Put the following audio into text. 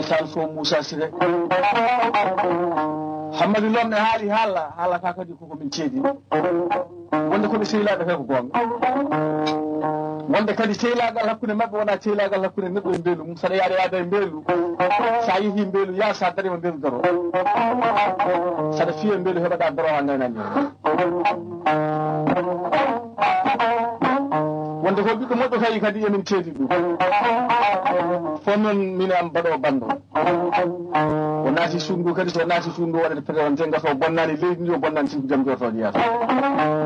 sal fo Moussa Siré Hammadou Lom ne haali haala ka kadi koko min ceedi wonde koɓe sehilaɓe kay ko gonga wonde kadi sehilagal hakkude mabɓe wona sehilagal hakkude neɗɗo e mbeelu mum saɗa yaada e mbeelu sa yeehi mbeelu ya sa darima mbeelu daro saɗa fiya mbeelu heɓaɗa daro ha gaynani wonde ko ɓiɗɗo moƴƴo kay kadi emin ceedi ɗum fon noon min am mbaɗo bando o naati suudu ndu kadi so naati suudu ndu waɗata présenté gato bonnani leydi ndi o bonnani siko jam jortoje yiyata